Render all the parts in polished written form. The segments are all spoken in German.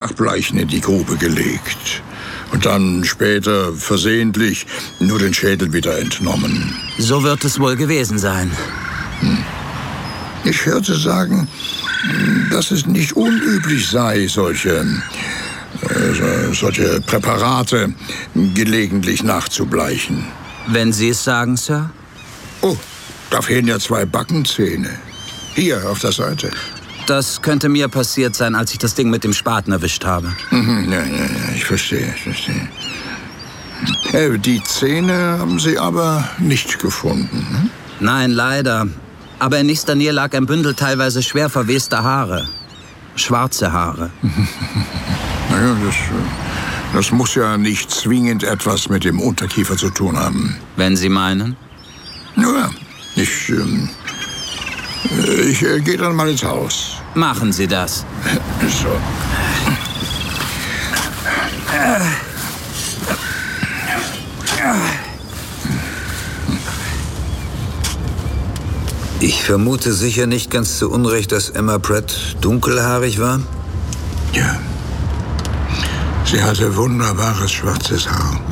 Nachbleichen in die Grube gelegt. Und dann später versehentlich nur den Schädel wieder entnommen. So wird es wohl gewesen sein. Ich hörte sagen, dass es nicht unüblich sei, solche Präparate gelegentlich nachzubleichen. Wenn Sie es sagen, Sir? Oh, da fehlen ja 2 Backenzähne. Hier, auf der Seite. Das könnte mir passiert sein, als ich das Ding mit dem Spaten erwischt habe. Ja, ich verstehe. Die Zähne haben Sie aber nicht gefunden, ne? Nein, leider. Aber in nächster Nähe lag ein Bündel teilweise schwer verwester Haare. Schwarze Haare. Naja, das muss ja nicht zwingend etwas mit dem Unterkiefer zu tun haben. Wenn Sie meinen? Ja, ich gehe dann mal ins Haus. Machen Sie das. So. Ich vermute sicher nicht ganz zu Unrecht, dass Emma Pratt dunkelhaarig war? Ja. Sie hatte wunderbares schwarzes Haar.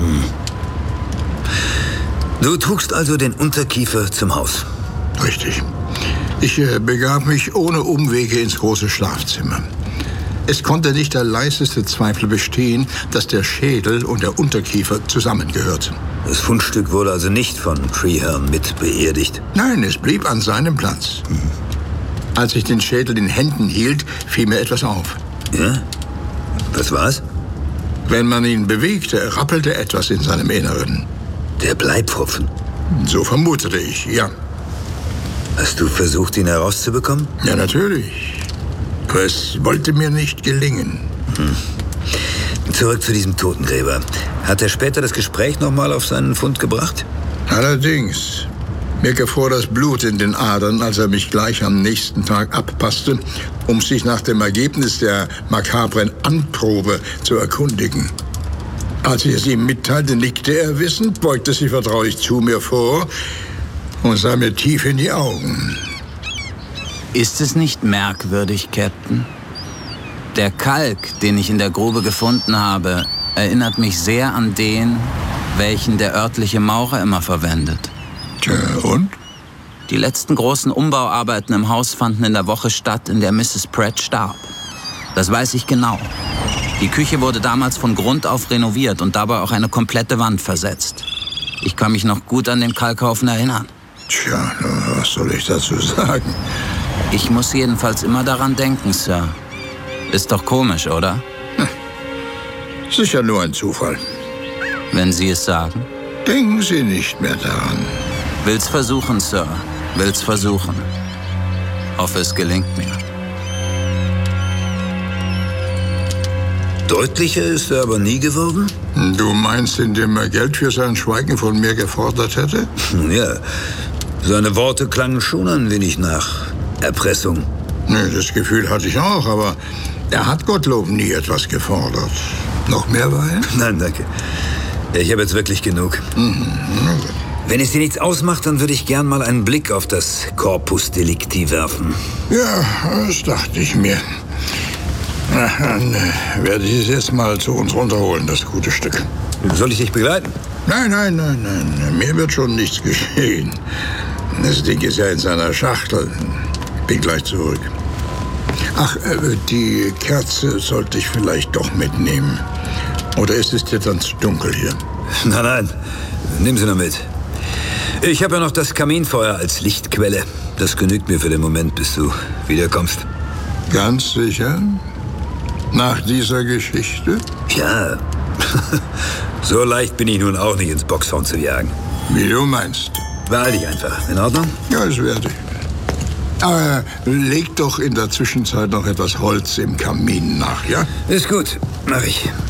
Du trugst also den Unterkiefer zum Haus? Richtig. Ich begab mich ohne Umwege ins große Schlafzimmer. Es konnte nicht der leiseste Zweifel bestehen, dass der Schädel und der Unterkiefer zusammengehörten. Das Fundstück wurde also nicht von Treeherne mit beerdigt? Nein, es blieb an seinem Platz. Als ich den Schädel in Händen hielt, fiel mir etwas auf. Ja? Was war's? Wenn man ihn bewegte, rappelte etwas in seinem Inneren. Der Bleipfropfen? So vermutete ich, ja. Hast du versucht, ihn herauszubekommen? Ja, natürlich. Aber es wollte mir nicht gelingen. Zurück zu diesem Totengräber. Hat er später das Gespräch nochmal auf seinen Fund gebracht? Allerdings. Mir gefror das Blut in den Adern, als er mich gleich am nächsten Tag abpasste, um sich nach dem Ergebnis der makabren Anprobe zu erkundigen. Als ich es ihm mitteilte, nickte er wissend, beugte sich vertraulich zu mir vor und sah mir tief in die Augen. Ist es nicht merkwürdig, Captain? Der Kalk, den ich in der Grube gefunden habe, erinnert mich sehr an den, welchen der örtliche Maurer immer verwendet. Tja, und? Die letzten großen Umbauarbeiten im Haus fanden in der Woche statt, in der Mrs. Pratt starb. Das weiß ich genau. Die Küche wurde damals von Grund auf renoviert und dabei auch eine komplette Wand versetzt. Ich kann mich noch gut an den Kalkhaufen erinnern. Tja, was soll ich dazu sagen? Ich muss jedenfalls immer daran denken, Sir. Ist doch komisch, oder? Sicher nur ein Zufall. Wenn Sie es sagen. Denken Sie nicht mehr daran. Will's versuchen, Sir. Will's versuchen. Hoffe, es gelingt mir. Deutlicher ist er aber nie geworden? Du meinst, indem er Geld für sein Schweigen von mir gefordert hätte? Ja, seine Worte klangen schon ein wenig nach Erpressung. Nee, das Gefühl hatte ich auch, aber er hat Gottlob nie etwas gefordert. Noch mehr Wein? Nein, danke. Ich habe jetzt wirklich genug. Wenn es dir nichts ausmacht, dann würde ich gern mal einen Blick auf das Corpus Delicti werfen. Ja, das dachte ich mir. Na, dann werde ich es jetzt mal zu uns runterholen, das gute Stück. Soll ich dich begleiten? Nein. Mir wird schon nichts geschehen. Das Ding ist ja in seiner Schachtel. Bin gleich zurück. Ach, die Kerze sollte ich vielleicht doch mitnehmen. Oder ist es dir dann zu dunkel hier? Nein. Nimm sie nur mit. Ich habe ja noch das Kaminfeuer als Lichtquelle. Das genügt mir für den Moment, bis du wiederkommst. Ganz sicher? Nach dieser Geschichte? Ja. So leicht bin ich nun auch nicht ins Boxhorn zu jagen. Wie du meinst. Beeil dich einfach. In Ordnung? Ja, das werde ich. Aber leg doch in der Zwischenzeit noch etwas Holz im Kamin nach, ja? Ist gut. Mach ich.